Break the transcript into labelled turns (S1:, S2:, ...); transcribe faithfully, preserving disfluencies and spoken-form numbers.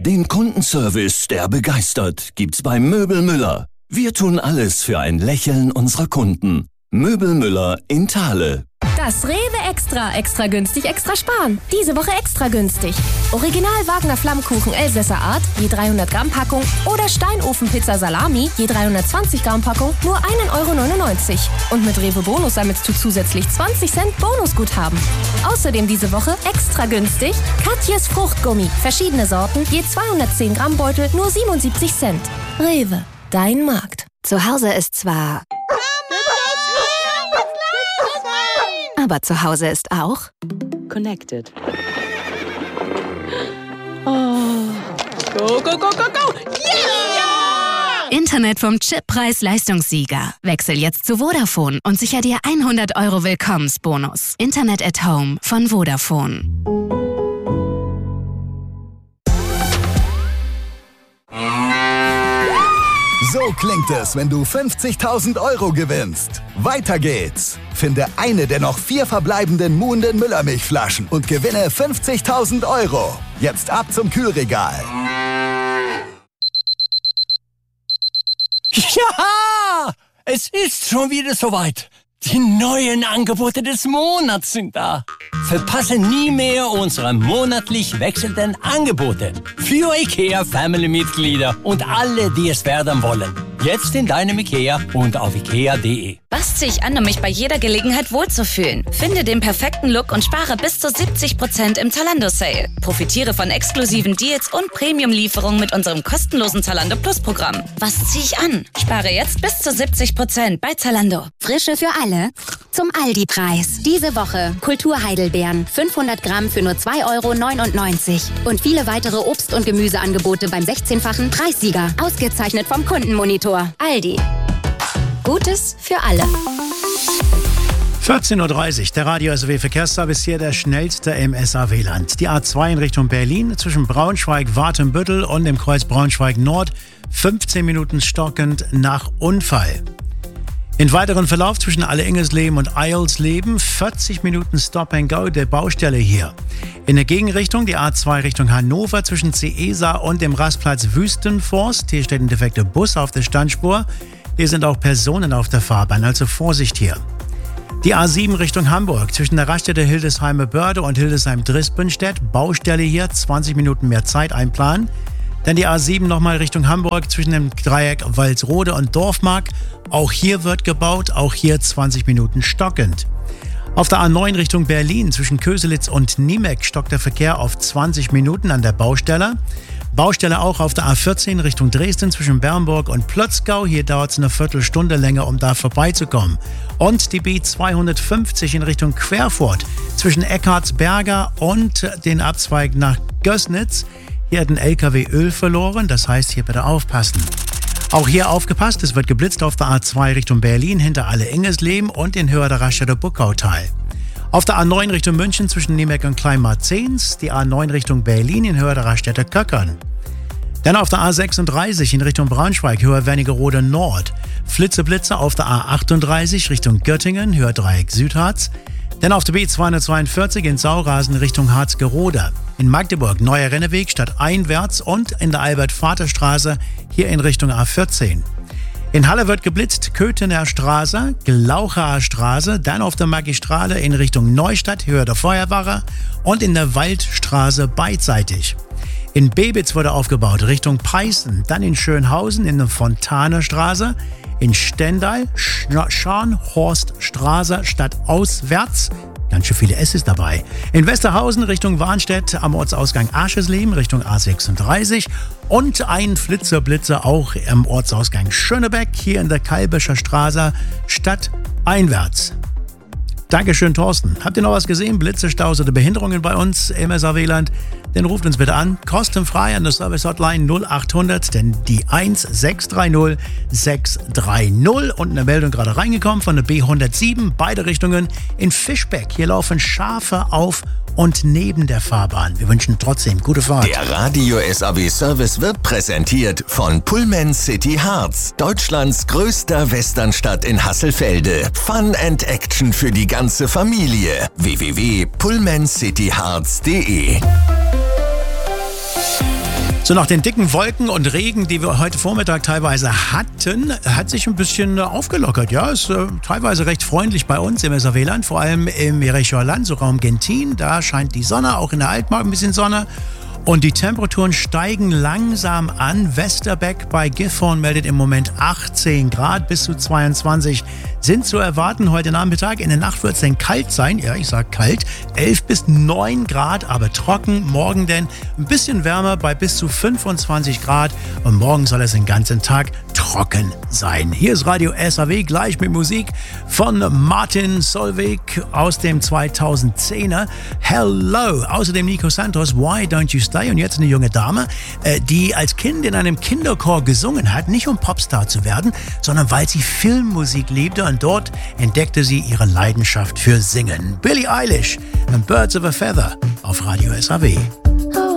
S1: Den Kundenservice, der begeistert, gibt's bei Möbel Müller. Wir tun alles für ein Lächeln unserer Kunden. Möbel Müller in Thale.
S2: Das Rewe Extra. Extra günstig, extra sparen. Diese Woche extra günstig. Original Wagner Flammkuchen Elsässer Art, je dreihundert Gramm Packung. Oder Steinofenpizza Salami, je dreihundertzwanzig Gramm Packung, nur ein Euro neunundneunzig. Und mit Rewe Bonus sammelst du zusätzlich zwanzig Cent Bonusguthaben. Außerdem diese Woche extra günstig Katjes Fruchtgummi. Verschiedene Sorten, je zweihundertzehn Gramm Beutel, nur siebenundsiebzig Cent. Rewe, dein Markt.
S3: Zu Hause ist zwar... Aber zu Hause ist auch
S4: Connected. Oh. Go, go, go, go, go! Yeah!
S3: Internet vom Chip-Preis-Leistungssieger. Wechsel jetzt zu Vodafone und sicher dir hundert Euro Willkommensbonus. Internet at Home von Vodafone.
S5: So klingt es, wenn du fünfzigtausend Euro gewinnst. Weiter geht's. Finde eine der noch vier verbleibenden Muhnden Müllermilchflaschen und gewinne fünfzigtausend Euro. Jetzt ab zum Kühlregal.
S6: Ja, es ist schon wieder soweit. Die neuen Angebote des Monats sind da. Verpasse nie mehr unsere monatlich wechselnden Angebote. Für IKEA-Family-Mitglieder und alle, die es werden wollen. Jetzt in deinem IKEA und auf ikea punkt de.
S7: Was ziehe ich an, um mich bei jeder Gelegenheit wohlzufühlen? Finde den perfekten Look und spare bis zu siebzig Prozent im Zalando-Sale. Profitiere von exklusiven Deals und Premium-Lieferungen mit unserem kostenlosen Zalando Plus-Programm. Was ziehe ich an? Spare jetzt bis zu siebzig Prozent bei Zalando.
S8: Frische für alle zum Aldi-Preis. Diese Woche Kultur-Heidelbeeren, fünfhundert Gramm für nur zwei Euro neunundneunzig. Und viele weitere Obst- und Gemüseangebote beim sechzehnfachen Preissieger. Ausgezeichnet vom Kundenmonitor. Aldi. Gutes für alle.
S9: vierzehn Uhr dreißig, der Radio S W Verkehrsservice hier, der schnellste im S A W-Land. Die A zwei in Richtung Berlin zwischen Braunschweig-Watenbüttel und dem Kreuz Braunschweig-Nord. fünfzehn Minuten stockend nach Unfall. In weiteren Verlauf zwischen Alle-Ingesleben und Eilsleben vierzig Minuten Stop and Go der Baustelle hier. In der Gegenrichtung die A zwei Richtung Hannover zwischen Ciesa und dem Rastplatz Wüstenforst. Hier steht ein defekter Bus auf der Standspur. Hier sind auch Personen auf der Fahrbahn, also Vorsicht hier. Die A sieben Richtung Hamburg zwischen der Raststätte Hildesheimer Börde und Hildesheim-Drispenstedt. Baustelle hier, zwanzig Minuten mehr Zeit einplanen. Dann die A sieben nochmal Richtung Hamburg zwischen dem Dreieck Walsrode und Dorfmark. Auch hier wird gebaut, auch hier zwanzig Minuten stockend. Auf der A neun Richtung Berlin zwischen Köselitz und Niemek stockt der Verkehr auf zwanzig Minuten an der Baustelle. Baustelle auch auf der A vierzehn Richtung Dresden zwischen Bernburg und Plötzgau. Hier dauert es eine Viertelstunde länger, um da vorbeizukommen. Und die B zweihundertfünfzig in Richtung Querfurt zwischen Eckartsberger und den Abzweig nach Gößnitz. Hier hat ein L K W Öl verloren, das heißt hier bitte aufpassen. Auch hier aufgepasst, es wird geblitzt auf der A zwei Richtung Berlin hinter Alle-Ingesleben und in Höhe der Raststätte Buckautal. Auf der A neun Richtung München zwischen Niemek und Kleinmarzens, die A neun Richtung Berlin in Höhe der Raststätte Köckern. Dann auf der A sechsunddreißig in Richtung Braunschweig, Höhe Wernigerode Nord. Flitzeblitze auf der A achtunddreißig Richtung Göttingen, Höhe Dreieck Südharz. Dann auf der B zweihundertzweiundvierzig in Saurasen Richtung Harzgerode. In Magdeburg Neuer Renneweg stadteinwärts und in der Albert-Vater-Straße hier in Richtung A vierzehn. In Halle wird geblitzt, Köthener Straße, Glauchaer Straße, dann auf der Magistrale in Richtung Neustadt, Höhe der Feuerwache und in der Waldstraße beidseitig. In Bebitz wurde aufgebaut, Richtung Peißen, dann in Schönhausen in der Fontanerstraße, in Stendal, Scharnhorststraße stadtauswärts. Ganz schön viele S's dabei. In Westerhausen Richtung Warnstedt am Ortsausgang Aschesleben Richtung A sechsunddreißig und ein Flitzerblitzer auch am Ortsausgang Schönebeck hier in der Kalbischer Straße stadteinwärts. Dankeschön, Thorsten. Habt ihr noch was gesehen? Blitze, Staus oder Behinderungen bei uns im S A W-Land? Dann ruft uns bitte an. Kostenfrei an der Service-Hotline null achthundert, denn die eins sechs drei null sechs drei null. Und eine Meldung gerade reingekommen von der B hundertsieben. Beide Richtungen in Fischbeck. Hier laufen Schafe auf und neben der Fahrbahn. Wir wünschen trotzdem gute Fahrt.
S1: Der Radio S A W-Service wird präsentiert von Pullman City Harz. Deutschlands größter Westernstadt in Hasselfelde. Fun and Action für die ganze Familie. w w w punkt pullman city harz punkt de
S9: So, nach den dicken Wolken und Regen, die wir heute Vormittag teilweise hatten, hat sich ein bisschen aufgelockert. Ja, ist äh, teilweise recht freundlich bei uns im S A W-Land, vor allem im Jerichoer Land, so Raum Gentin. Da scheint die Sonne, auch in der Altmark ein bisschen Sonne. Und die Temperaturen steigen langsam an. Westerbeck bei Gifhorn meldet im Moment achtzehn Grad, bis zu zweiundzwanzig sind zu erwarten heute Nachmittag. In der Nacht wird es dann kalt sein, ja, ich sag kalt, elf bis neun Grad, aber trocken. Morgen dann ein bisschen wärmer bei bis zu fünfundzwanzig Grad und morgen soll es den ganzen Tag trocken sein. Hier ist Radio S A W, gleich mit Musik von Martin Solveig aus dem zweitausendzehner. Hello! Außerdem Nico Santos, Why Don't You Stay? Und jetzt eine junge Dame, die als Kind in einem Kinderchor gesungen hat, nicht um Popstar zu werden, sondern weil sie Filmmusik liebte und dort entdeckte sie ihre Leidenschaft für Singen. Billie Eilish and Birds of a Feather auf Radio S A W.